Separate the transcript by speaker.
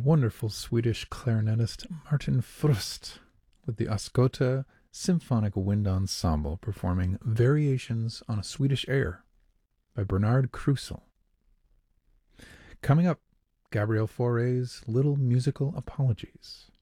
Speaker 1: wonderful Swedish clarinetist Martin Frust with the Ascota Symphonic Wind Ensemble performing Variations on a Swedish Air by Bernard Krusel. Coming up, Gabriel Fauré's Little Musical Apologies.